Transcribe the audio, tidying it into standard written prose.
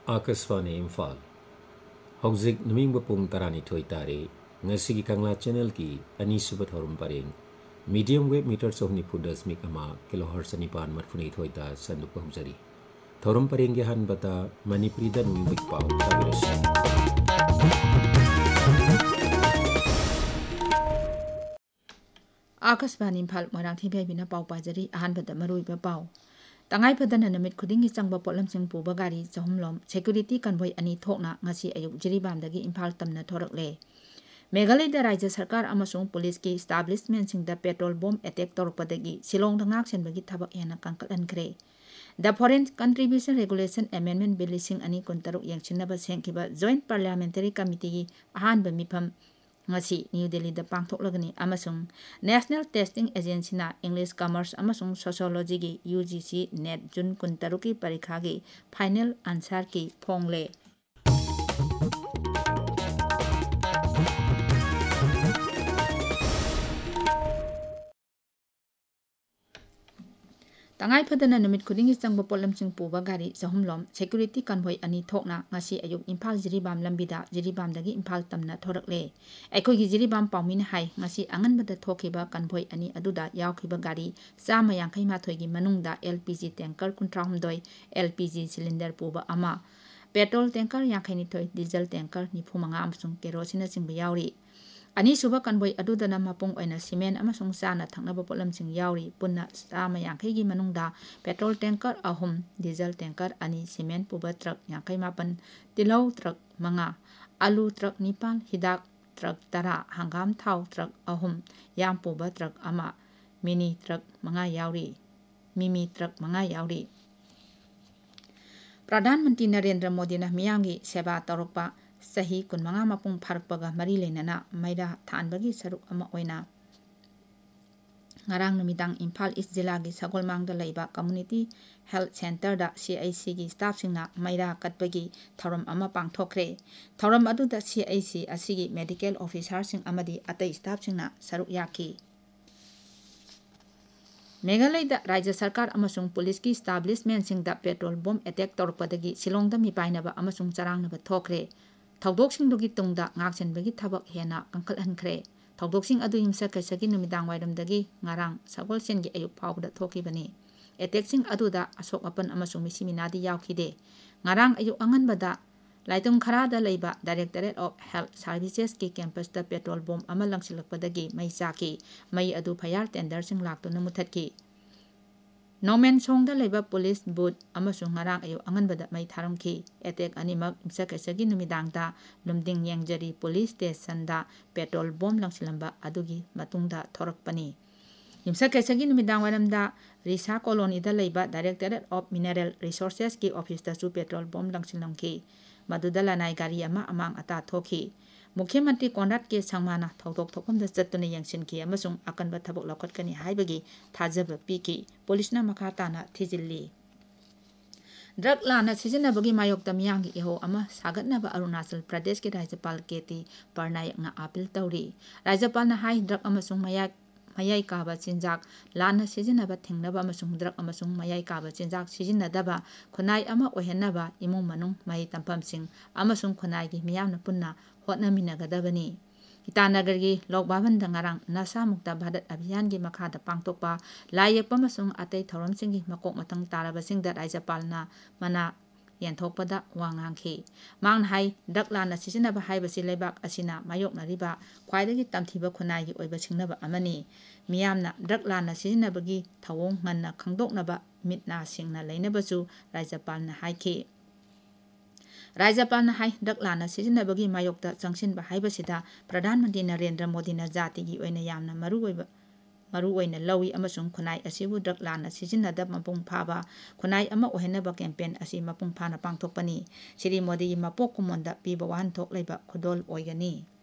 Akasvani Imphal Hauzik Namingba Pung Tarani Thoi Tare Ngasigi Kangla Channel Ki Anisubat Horum Pareng Medium Wave Meters of Nipudas Mikama Kilohertz Nipan Marfuni Thoita Sandupa Hubzari Thorum Pareng Yahan Bata Maniprida Namingba Pau Tavirasi Akasvani Imphal Marang Thibai Bina Pau Pajari Ahan Bata Marui Pau Tangai Padana Namit Kudingi Changba Potlam Sing Puba Gari Chahumlom Security Convoy Ani Thokna Ngasi Ayuk Jiribamdagi Imphal Tamna Thorakle Meghalaya da Rajya Sarkar amasung police ki establishment sing da petrol bomb attack torpadagi Shillong da ngak senbagi thabak hena kangkalankhre The Foreign Contribution Regulation Amendment Bill sing ani kuntaruk yangchinaba sengkiba Joint Parliamentary Committee ahanba mifam ngasi New Delhi da pangthoklagani amasung National Testing Agency na English Commerce amasung Sociology gi UGC NET Jun kuntaruki parikha gi final answer ki phongle Tangai Padana Namit Kudingi Changba Potlam Sing Puba Gari Chahumlom Security Convoy Ani Thokna Ngasi Ayuk Imphal Jiribam Lambida Jiribamdagi Imphal Tamna Thorakle Aikogi Jiribam Paumin Hai Ngasi Anganbada Thokiba Convoy Ani Aduda Yaukiba Gari Sama Yangkai Mathoigi Manungda LPG tanker Kuntrahumdoi LPG cylinder Puba Ama Petrol tanker Yangkai Nithoi Diesel tanker Nifumanga Amsung Kerosene Singba Yauri Ani suba convoy adudana mapung oina cement amasung sana thangnaba potlam sing yauri punna sama yangkai gi manungda petrol tanker ahum diesel tanker ani cement puba truck yangkai mapan tilau truck manga alu truck nipan hidak truck tara hangam thau truck ahum yang puba truck ama mini truck manga yauri mimi truck manga yauri Pradhan Mantri Narendra Modi na miyamgi seba tarokpa Sahi kun manga mapung pharpaga mari lenana maida thanbagi saruk ama oina ngarang numidang Imphal East Jilla gi Sagolmang da laiba Community Health Center da CIC gi staff singna maida katbagi thoram ama pangthokre thoram adu da CIC asigi medical officer sing amadi atai staff singna saruk yaki Meghalaya da Rajya Sarkar amasung police ki establishment sing da petrol bomb attack torpadagi Shillong da mipainaba amasung charangnaba thokre Thawdoksingdugi tungda ngaksenbagi thabak hena kangkhalhankre Thawdoksing adu himsa kaisagi numidang waidamdagi ngarang Sagolsengi ayuk phawda thokibani Attacksing aduda asok apan amasung misiminadi yawkhide ngarang ayuk anganbada Laitung Kharada leiba Directorate of Health Services ki campus da petrol bomb ama langsilakpadagi mai chaki mai adu phayar tender sing laktuna muthatki Nomen Song da laiba police booth amasung ngarang ayu anganbada mai tharamki attack animak imsa kaisagi numidang da lumding yangjari police station da petrol bomb langsilamba adugi matungda thorakpani imsa kaisagi numidang waramda Risa Colony da laiba Directorate of Mineral Resources ki office da su petrol bomb langsilamki maduda lanai gari ama amang ata thoki Mukhyamantri Conrad K Sangmana Thawdok Thokpamda Chattuna Yangsinki amasung akanba thabok laukatkani haibagi thajaba piki polisna makha tana thijilli Drug lana sijinabagi mayokta miyangi iho ama sagatnaba Arunachal Pradesh ki Rajyapal Keti Parnaik na appeal tawri Rajyapal na hai drug amasung mayai kaba chinjak lana sijinaba thingnaba amasung drug amasung mayai kaba chinjak sijinadaba khunai ama ohenaba imung manung mai tampamsing amasung khunai gi miyamna punna hotnaminagadabani Itanagar gi Lokbaban da ngarang Nasa Mukta Bharat Abhiyan gi makhada pangtokpa layekpa amasung atay thoramsing gi makok matang tarabasing da Rajyapalna mana yanthokpada wangangki manghai daklana sisinaba haibasi leibak asina mayoknariba khwaidagi tamthiba khunai gi oiba singnaba amani miyamna daklana sisinabagi thawong nganna khangdoknaba mitna singna leinabasu Rajyapalna haiki Rajyapalna hai daklana sisinabagi mayokta changsinba haibasida Pradhan Mantri Narendra Modi na jati gi oina yamna maru oina lawi amasung khunai asibu daklana sisinada mapung phaba khunai ama ohenaba campaign asi mapung phana pangthokpani Shri Modi gi mapok kumonda piba wan thok leiba khudol oigani